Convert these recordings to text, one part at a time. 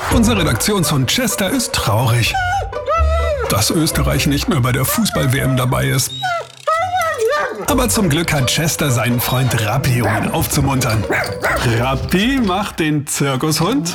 Unser Redaktionshund Chester ist traurig, dass Österreich nicht mehr bei der Fußball-WM dabei ist. Aber zum Glück hat Chester seinen Freund Rappi, um ihn aufzumuntern. Rappi macht den Zirkushund.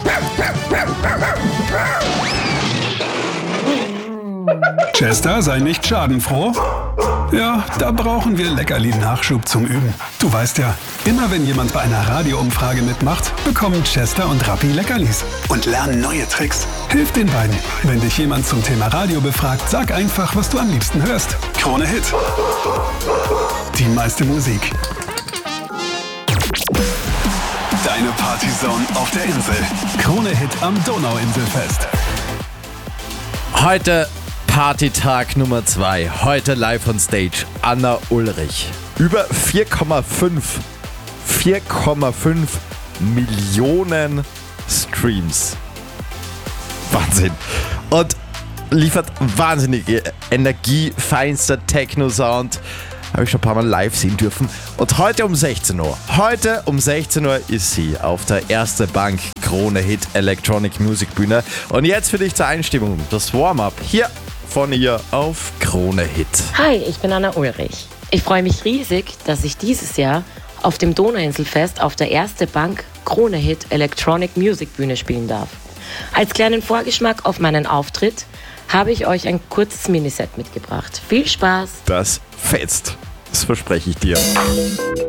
Chester sei nicht schadenfroh. Ja, da brauchen wir Leckerli-Nachschub zum Üben. Du weißt ja, immer wenn jemand bei einer Radioumfrage mitmacht, bekommen Chester und Rappi Leckerlis und lernen neue Tricks. Hilf den beiden. Wenn dich jemand zum Thema Radio befragt, sag einfach, was du am liebsten hörst. Krone Hit. Die meiste Musik. Deine Partyzone auf der Insel. Krone Hit am Donauinselfest. Heute Partytag Nummer 2. Heute live on stage. Anna Ulrich. Über 4,5 Millionen Streams. Wahnsinn. Und liefert wahnsinnige Energie, feinster Techno-Sound. Habe ich schon ein paar Mal live sehen dürfen. Und heute um 16 Uhr. Heute um 16 Uhr ist sie auf der Erste Bank Krone Hit Electronic Music Bühne. Und jetzt für dich zur Einstimmung das Warm-up hier von ihr auf Krone Hit. Hi, ich bin Anna Ulrich. Ich freue mich riesig, dass ich dieses Jahr auf dem Donauinselfest auf der Erste Bank Krone Hit Electronic Music Bühne spielen darf. Als kleinen Vorgeschmack auf meinen Auftritt habe ich euch ein kurzes Miniset mitgebracht. Viel Spaß! Das fetzt, das verspreche ich dir.